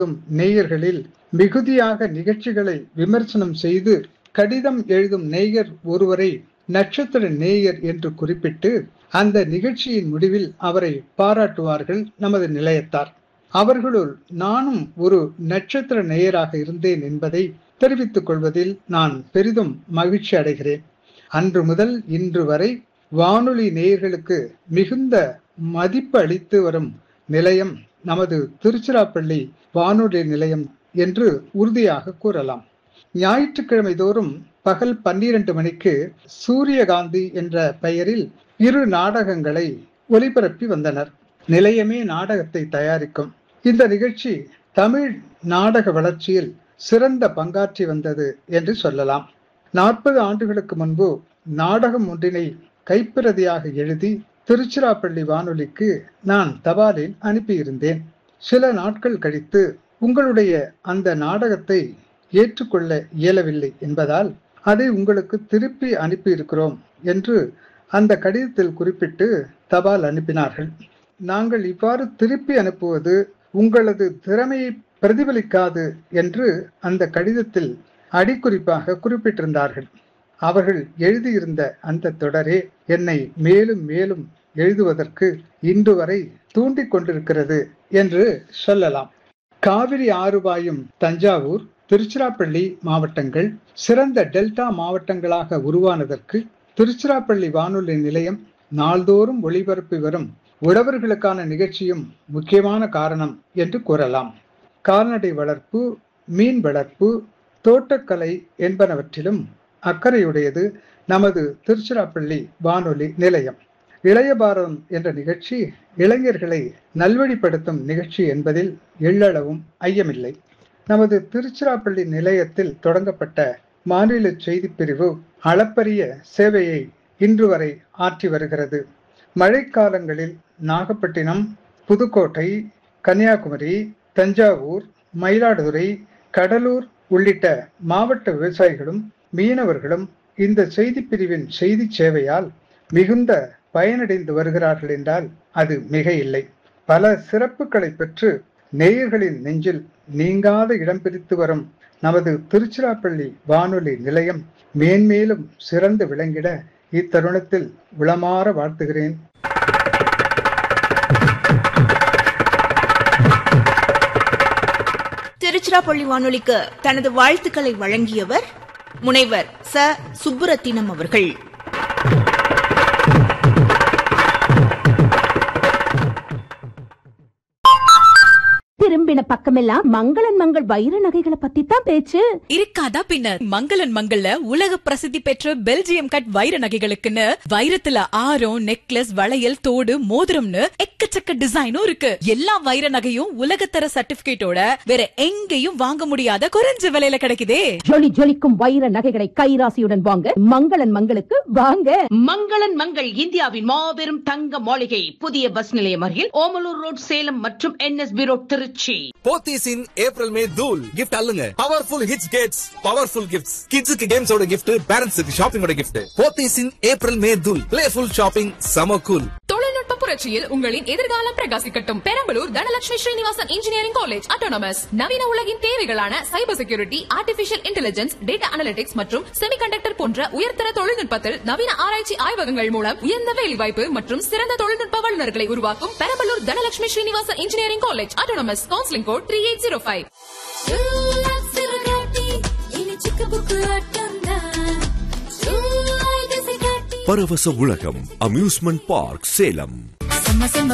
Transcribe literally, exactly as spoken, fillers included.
நேயர்களில் மிகுதியாக நிகழ்ச்சிகளை விமர்சனம் செய்து கடிதம் எழுதும் நேயர் ஒருவரை நட்சத்திர நேயர் என்று குறிப்பிட்டு அந்த நிகழ்ச்சியின் முடிவில் அவரை பாராட்டுவார்கள் நமது நிலையத்தார். அவர்களுள் நானும் ஒரு நட்சத்திர நேயராக இருந்தேன் என்பதை தெரிவித்துக் கொள்வதில் நான் பெரிதும் மகிழ்ச்சி அடைகிறேன். அன்று முதல் இன்று வரை வானொலி நேயர்களுக்கு மிகுந்த மதிப்பு அளித்து வரும் நிலையம் நமது திருச்சிராப்பள்ளி வானொலி நிலையம் என்று உறுதியாக கூறலாம். ஞாயிற்றுக்கிழமை தோறும் பகல் பன்னிரண்டு மணிக்கு சூரியகாந்தி என்ற பெயரில் இரு நாடகங்களை ஒலிபரப்பி வந்தனர். நிலையமே நாடகத்தை தயாரிக்கும். இந்த நிகழ்ச்சி தமிழ் நாடக வளர்ச்சியில் சிறந்த பங்காற்றி வந்தது என்று சொல்லலாம். நாற்பது ஆண்டுகளுக்கு முன்பு நாடகம் ஒன்றினை கைப்பிரதியாக எழுதி திருச்சிராப்பள்ளி வானொலிக்கு நான் தபாலில் அனுப்பியிருந்தேன். சில நாட்கள் கழித்து உங்களுடைய அந்த நாடகத்தை ஏற்றுக்கொள்ள இயலவில்லை என்பதால் அதை உங்களுக்கு திருப்பி அனுப்பியிருக்கிறோம் என்று அந்த கடிதத்தில் குறிப்பிட்டு தபால் அனுப்பினார்கள். நாங்கள் இவ்வாறு திருப்பி அனுப்புவது உங்களது திறமையை பிரதிபலிக்காது என்று அந்த கடிதத்தில் அடிக்குறிப்பாக குறிப்பிட்டிருந்தார்கள். அவர்கள் எழுதியிருந்த அந்த தொடரே என்னை மேலும் மேலும் எழுதுவதற்கு இன்று வரை தூண்டிக் கொண்டிருக்கிறது என்று சொல்லலாம். காவிரி ஆறு பாயும் தஞ்சாவூர், திருச்சிராப்பள்ளி மாவட்டங்கள் சிறந்த டெல்டா மாவட்டங்களாக உருவானதற்கு திருச்சிராப்பள்ளி வானொலி நிலையம் நாள்தோறும் ஒளிபரப்பி வரும் உழவர்களுக்கான நிகழ்ச்சியும் முக்கியமான காரணம் என்று கூறலாம். கால்நடை வளர்ப்பு, மீன் வளர்ப்பு, தோட்டக்கலை என்பனவற்றிலும் அக்கறையுடையது நமது திருச்சிராப்பள்ளி வானொலி நிலையம். இளைய பாரதம் என்ற நிகழ்ச்சி இளைஞர்களை நல்வழிப்படுத்தும் நிகழ்ச்சி என்பதில் எள்ளளவும் ஐயமில்லை. நமது திருச்சிராப்பள்ளி நிலையத்தில் தொடங்கப்பட்ட மாநில செய்தி பிரிவு அளப்பரிய சேவையை இன்று வரை ஆற்றி வருகிறது. மழைக்காலங்களில் நாகப்பட்டினம், புதுக்கோட்டை, கன்னியாகுமரி, தஞ்சாவூர், மயிலாடுதுறை, கடலூர் உள்ளிட்ட மாவட்ட விவசாயிகளும் மீனவர்களும் இந்த செய்தி பிரிவின் செய்தி சேவையால் மிகுந்த பயனடைந்து வருகிறார்கள் என்றால் அது மிக இல்லை. பல சிறப்புகளை பெற்று நேயர்களின் நெஞ்சில் நீங்காத இடம் பிடித்து வரும் நமது திருச்சிராப்பள்ளி வானொலி நிலையம் மேன்மேலும் சிறந்து விளங்கிட இத்தருணத்தில் உளமாற வாழ்த்துகிறேன். திருச்சிராப்பள்ளி வானொலிக்கு தனது வாழ்த்துக்களை வழங்கியவர் முனைவர் ச சுப்புரத்தினம் அவர்கள். திரும்பின பக்கமெல்லாம் மங்களன் மங்கள் வைர நகைகளை பத்தி தான் பேச்சு. இருக்காதா பின்ன. மங்களன் மங்கள்ல உலக பிரசித்தி பெற்ற பெல்ஜியம் கட் வைர நகைகளுக்குன்னு வைரத்துல ஆரம், நெக்லஸ், வளையல், தோடு, மோதிரம்னு எக்கச்சக்க டிசைனும் இருக்கு. எல்லா வைர நகையும் உலகத்தர சர்டிபிகேட்டோட வேற எங்கேயும் வாங்க முடியாத குறைஞ்ச விலையில கிடைக்குதே. ஜொலி ஜொலிக்கும் வைர நகைகளை கைராசியுடன் வாங்க மங்களன் மங்களுக்கு வாங்க. மங்களன் மங்கள் இந்தியாவின் மாபெரும் தங்க மாளிகை, புதிய பஸ் நிலையம் அருகில் ஓமலூர் ரோட், சேலம் மற்றும் என்எஸ்பி ரோட், திருச்சி. போத்தீஸ் இன் ஏப்ரல் மே தூள் gift அல்லுங்க. Powerful hits Gates, powerful gifts. கிட்ஸுக்கு கேம்ஸோட கிஃப்ட், பேரண்ட்ஸுக்கு ஷாப்பிங்கோட கிஃப்ட். போத்தீஸ் இன் ஏப்ரல் மே தூள். பிளேஃபுல் ஷாப்பிங், சம கூல். தொழில்நுட்ப புரட்சியில் உங்களின் எதிர்காலம் பிரகாசிக்கட்டும். Perambalur Dhanalakshmi Srinivasan engineering college autonomous நவீன உலகின் தேவைகளான cyber security, artificial intelligence, data analytics மற்றும் செமிகண்டக்டர் போன்ற உயர்தர தொழில்நுட்பத்தில் நவீன ஆராய்ச்சி ஆய்வகங்கள் மூலம் உயர்ந்த வேலைவாய்ப்பு மற்றும் சிறந்த தொழில்நுட்ப வல்லுநர்களை உருவாக்கும் Perambalur Dhanalakshmi Srinivasan engineering college autonomous. Counselling code three eight zero five. பரவச உலகம் அம்யூஸ்மெண்ட் பார்க் சேலம்.